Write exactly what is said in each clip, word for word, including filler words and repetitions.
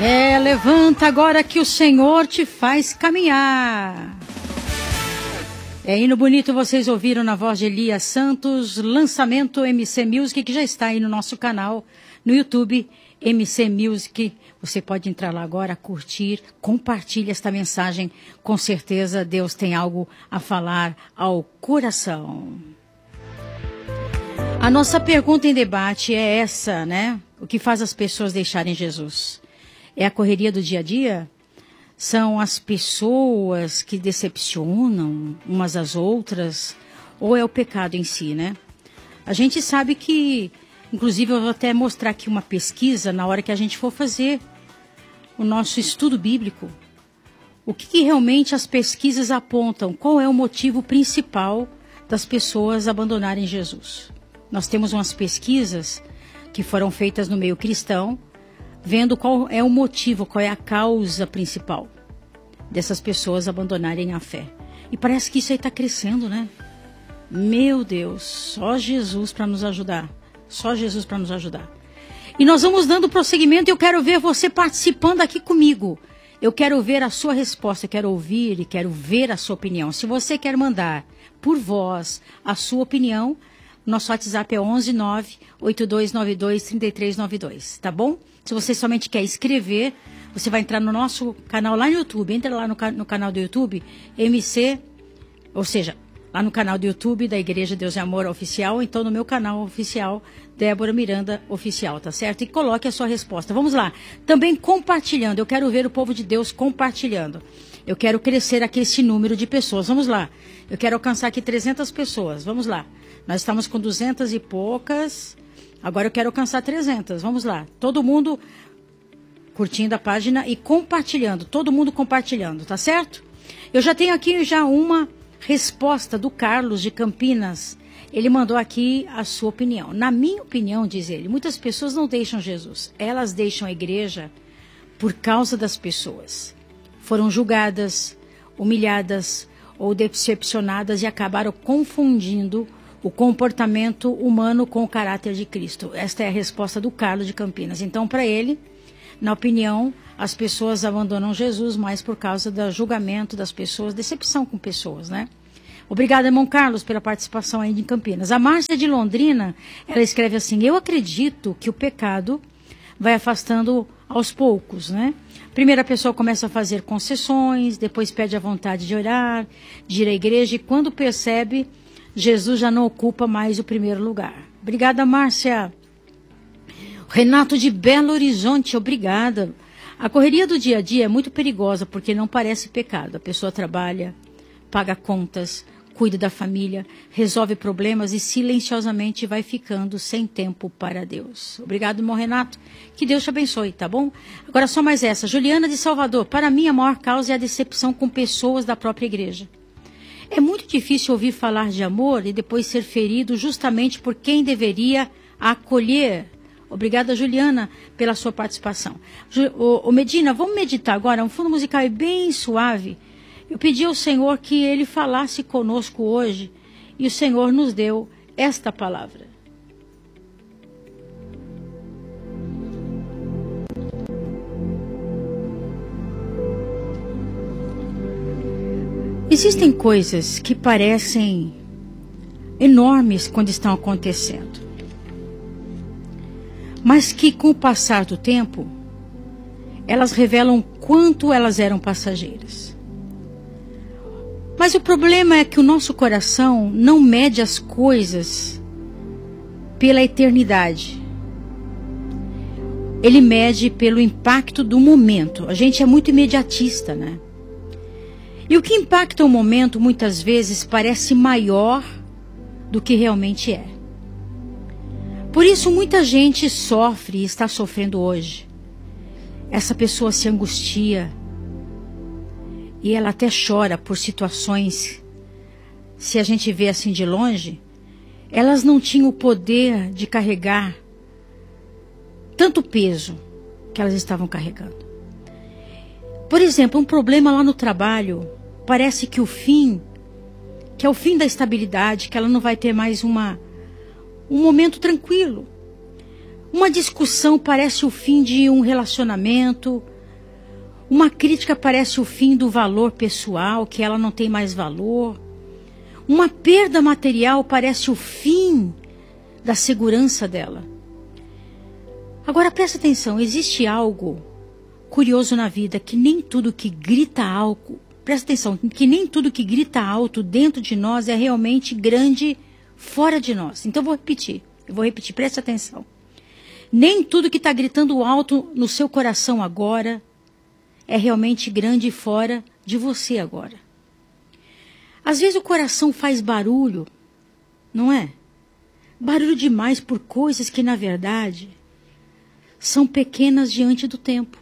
É, levanta agora que o Senhor te faz caminhar. É hino bonito, vocês ouviram na voz de Elias Santos, lançamento M C Music, que já está aí no nosso canal, no YouTube, M C Music. Você pode entrar lá agora, curtir, compartilhe esta mensagem. Com certeza Deus tem algo a falar ao coração. A nossa pergunta em debate é essa, né? O que faz as pessoas deixarem Jesus? É a correria do dia a dia? São as pessoas que decepcionam umas às outras? Ou é o pecado em si, né? A gente sabe que, inclusive eu vou até mostrar aqui uma pesquisa na hora que a gente for fazer o nosso estudo bíblico. O que, que realmente as pesquisas apontam? Qual é o motivo principal das pessoas abandonarem Jesus? Nós temos umas pesquisas que foram feitas no meio cristão, vendo qual é o motivo, qual é a causa principal dessas pessoas abandonarem a fé. E parece que isso aí está crescendo, né? Meu Deus, só Jesus para nos ajudar. Só Jesus para nos ajudar. E nós vamos dando prosseguimento e eu quero ver você participando aqui comigo. Eu quero ver a sua resposta, eu quero ouvir e quero ver a sua opinião. Se você quer mandar por voz a sua opinião, nosso WhatsApp é onze nove oito dois nove dois três três nove dois, tá bom? Se você somente quer escrever, você vai entrar no nosso canal lá no YouTube. Entra lá no, no canal do YouTube, M C, ou seja, lá no canal do YouTube da Igreja Deus e Amor Oficial, ou então no meu canal oficial, Débora Miranda Oficial, tá certo? E coloque a sua resposta. Vamos lá. Também compartilhando. Eu quero ver o povo de Deus compartilhando. Eu quero crescer aqui esse número de pessoas. Vamos lá. Eu quero alcançar aqui trezentas pessoas. Vamos lá. Nós estamos com duzentas e poucas. Agora eu quero alcançar trezentas. Vamos lá. Todo mundo curtindo a página e compartilhando. Todo mundo compartilhando, tá certo? Eu já tenho aqui já uma resposta do Carlos de Campinas. Ele mandou aqui a sua opinião. Na minha opinião, diz ele, muitas pessoas não deixam Jesus. Elas deixam a igreja por causa das pessoas. Foram julgadas, humilhadas ou decepcionadas e acabaram confundindo o comportamento humano com o caráter de Cristo. Esta é a resposta do Carlos de Campinas. Então, para ele, na opinião, as pessoas abandonam Jesus mais por causa do julgamento das pessoas, decepção com pessoas, né? Obrigada, irmão Carlos, pela participação aí em Campinas. A Márcia de Londrina, ela escreve assim: eu acredito que o pecado vai afastando aos poucos, né? Primeiro a pessoa começa a fazer concessões, depois perde a vontade de orar, de ir à igreja, e quando percebe, Jesus já não ocupa mais o primeiro lugar. Obrigada, Márcia. Renato de Belo Horizonte, obrigada. A correria do dia a dia é muito perigosa porque não parece pecado. A pessoa trabalha, paga contas, cuida da família, resolve problemas e silenciosamente vai ficando sem tempo para Deus. Obrigado, irmão Renato. Que Deus te abençoe, tá bom? Agora só mais essa. Juliana de Salvador. Para mim, a maior causa é a decepção com pessoas da própria igreja. É muito difícil ouvir falar de amor e depois ser ferido justamente por quem deveria acolher. Obrigada, Juliana, pela sua participação. O, o Medina, vamos meditar agora. Um fundo musical bem suave. Eu pedi ao Senhor que Ele falasse conosco hoje e o Senhor nos deu esta palavra. Existem coisas que parecem enormes quando estão acontecendo, mas que com o passar do tempo, elas revelam quanto elas eram passageiras. Mas o problema é que o nosso coração não mede as coisas pela eternidade. Ele mede pelo impacto do momento. A gente é muito imediatista, né? E o que impacta o momento, muitas vezes, parece maior do que realmente é. Por isso, muita gente sofre e está sofrendo hoje. Essa pessoa se angustia e ela até chora por situações, se a gente vê assim de longe, elas não tinham o poder de carregar tanto peso que elas estavam carregando. Por exemplo, um problema lá no trabalho, parece que o fim, que é o fim da estabilidade, que ela não vai ter mais uma, um momento tranquilo. Uma discussão parece o fim de um relacionamento, Uma crítica parece o fim do valor pessoal, que ela não tem mais valor. Uma perda material parece o fim da segurança dela. Agora presta atenção, existe algo curioso na vida, que nem tudo que grita alto, presta atenção, que nem tudo que grita alto dentro de nós é realmente grande fora de nós. Então eu vou repetir, eu vou repetir, presta atenção. Nem tudo que está gritando alto no seu coração agora é realmente grande fora de você agora. Às vezes o coração faz barulho, não é? Barulho demais por coisas que, na verdade, são pequenas diante do tempo.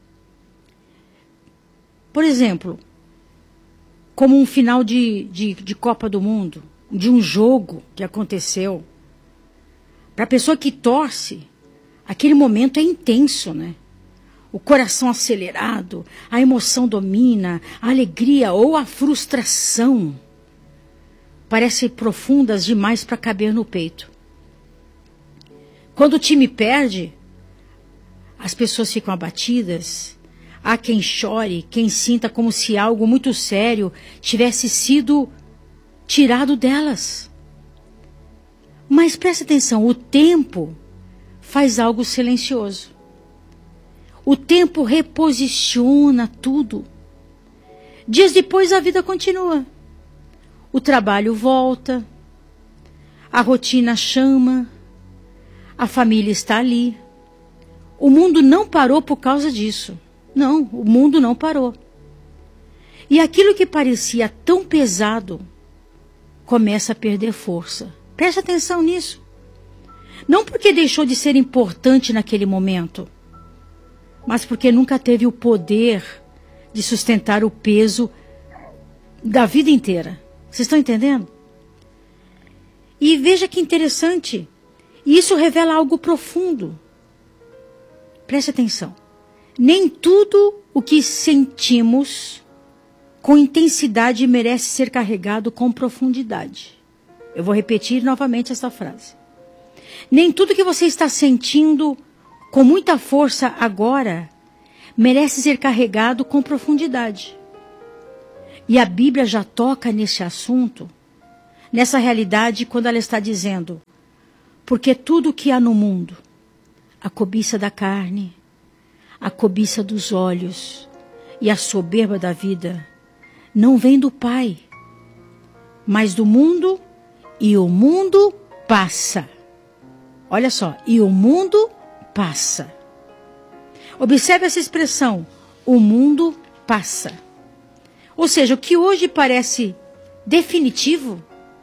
Por exemplo, como um final de, de, de Copa do Mundo, de um jogo que aconteceu. Para a pessoa que torce, aquele momento é intenso, né? O coração acelerado, a emoção domina, a alegria ou a frustração parecem profundas demais para caber no peito. Quando o time perde, as pessoas ficam abatidas. Há quem chore, quem sinta como se algo muito sério tivesse sido tirado delas. Mas preste atenção, o tempo faz algo silencioso. O tempo reposiciona tudo. Dias depois a vida continua. O trabalho volta. A rotina chama. A família está ali. O mundo não parou por causa disso. Não, o mundo não parou. E aquilo que parecia tão pesado começa a perder força. Preste atenção nisso. Não porque deixou de ser importante naquele momento, mas porque nunca teve o poder de sustentar o peso da vida inteira. Vocês estão entendendo? E veja que interessante. Isso revela algo profundo. Preste atenção. Nem tudo o que sentimos com intensidade merece ser carregado com profundidade. Eu vou repetir novamente essa frase. Nem tudo que você está sentindo com muita força agora merece ser carregado com profundidade. E a Bíblia já toca nesse assunto, nessa realidade, quando ela está dizendo: porque tudo o que há no mundo, a cobiça da carne, a cobiça dos olhos e a soberba da vida, não vem do Pai, mas do mundo, e o mundo passa. Olha só, e o mundo passa. Observe essa expressão, o mundo passa. Ou seja, o que hoje parece definitivo,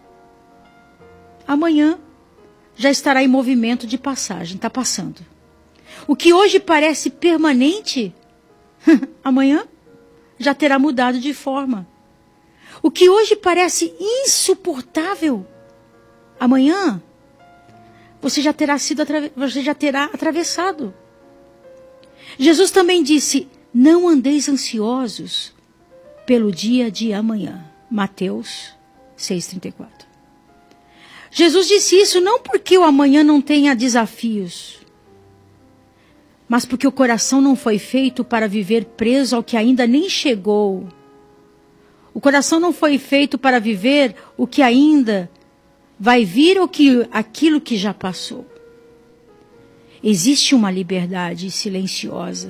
amanhã já estará em movimento de passagem, está passando. O que hoje parece permanente, amanhã já terá mudado de forma. O que hoje parece insuportável, amanhã você já terá sido você já terá atravessado. Jesus também disse: não andeis ansiosos pelo dia de amanhã. Mateus seis, trinta e quatro. Jesus disse isso não porque o amanhã não tenha desafios, mas porque o coração não foi feito para viver preso ao que ainda nem chegou. O coração não foi feito para viver o que ainda vai vir ou que, aquilo que já passou. Existe uma liberdade silenciosa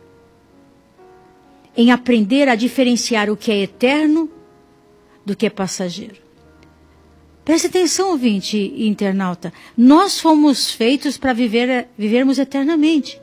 em aprender a diferenciar o que é eterno do que é passageiro. Preste atenção, ouvinte e internauta. Nós fomos feitos para viver, vivermos eternamente.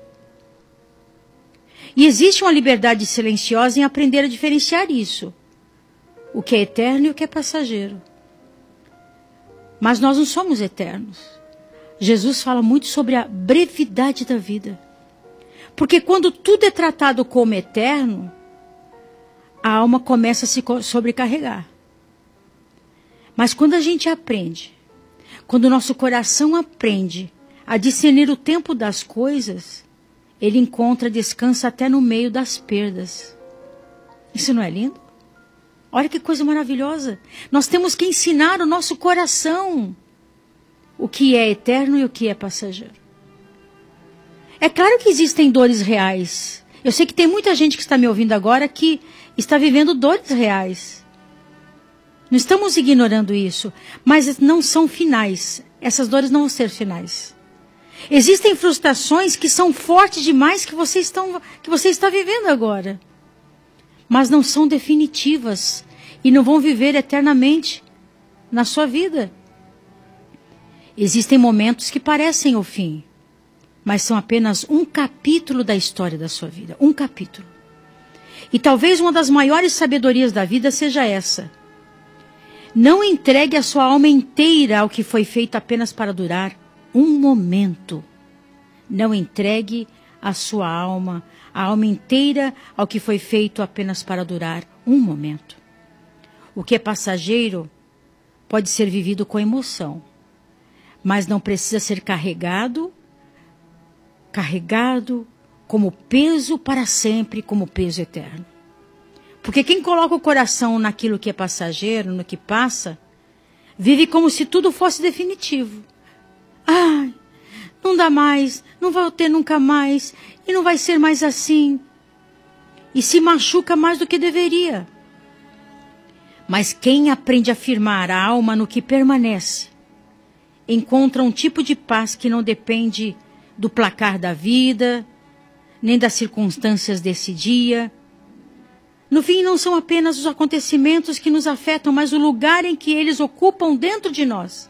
E existe uma liberdade silenciosa em aprender a diferenciar isso. O que é eterno e o que é passageiro. Mas nós não somos eternos. Jesus fala muito sobre a brevidade da vida. Porque quando tudo é tratado como eterno, a alma começa a se sobrecarregar. Mas quando a gente aprende, quando o nosso coração aprende a discernir o tempo das coisas, ele encontra descanso até no meio das perdas. Isso não é lindo? Olha que coisa maravilhosa. Nós temos que ensinar o nosso coração o que é eterno e o que é passageiro. É claro que existem dores reais Eu sei que tem muita gente que está me ouvindo agora que está vivendo dores reais. Não estamos ignorando isso, mas não são finais. Essas dores não vão ser finais. Existem frustrações que são fortes demais que você, estão, que você está vivendo agora. Mas não são definitivas e não vão viver eternamente na sua vida. Existem momentos que parecem o fim, mas são apenas um capítulo da história da sua vida. Um capítulo. E talvez uma das maiores sabedorias da vida seja essa. Não entregue a sua alma inteira ao que foi feito apenas para durar um momento. Não entregue a sua alma, a alma inteira ao que foi feito apenas para durar um momento. O que é passageiro pode ser vivido com emoção, mas não precisa ser carregado, carregado como peso para sempre, como peso eterno. Porque quem coloca o coração naquilo que é passageiro, no que passa, vive como se tudo fosse definitivo. Ai, não dá mais, não vai ter nunca mais, e não vai ser mais assim. E se machuca mais do que deveria. Mas quem aprende a firmar a alma no que permanece, encontra um tipo de paz que não depende do placar da vida, nem das circunstâncias desse dia. No fim, não são apenas os acontecimentos que nos afetam, mas o lugar em que eles ocupam dentro de nós.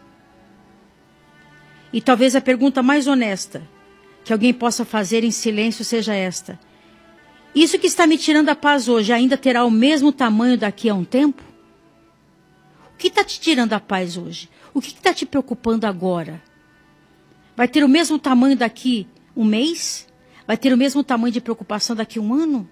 E talvez a pergunta mais honesta que alguém possa fazer em silêncio seja esta: isso que está me tirando a paz hoje ainda terá o mesmo tamanho daqui a um tempo? O que está te tirando a paz hoje? O que está te preocupando agora? Vai ter o mesmo tamanho daqui um mês? Vai ter o mesmo tamanho de preocupação daqui a um ano?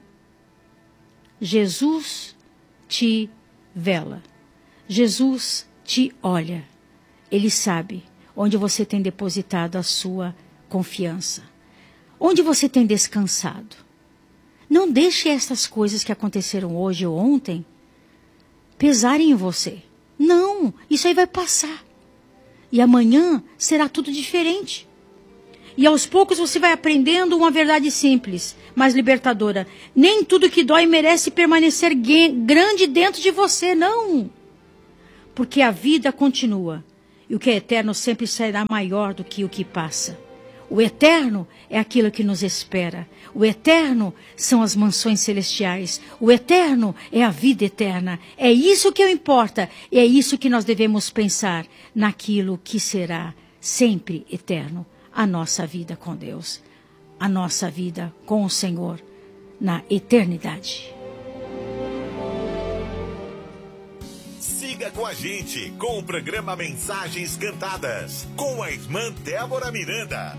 Jesus te vela. Jesus te olha. Ele sabe onde você tem depositado a sua confiança. Onde você tem descansado. Não deixe essas coisas que aconteceram hoje ou ontem pesarem em você. Não, isso aí vai passar. E amanhã será tudo diferente. E aos poucos você vai aprendendo uma verdade simples, mas libertadora. Nem tudo que dói merece permanecer grande dentro de você, não. Porque a vida continua. E o que é eterno sempre será maior do que o que passa. O eterno é aquilo que nos espera. O eterno são as mansões celestiais. O eterno é a vida eterna. É isso que importa. E é isso que nós devemos pensar naquilo que será sempre eterno. A nossa vida com Deus. A nossa vida com o Senhor na eternidade. Siga com a gente com o programa Mensagens Cantadas com a irmã Débora Miranda.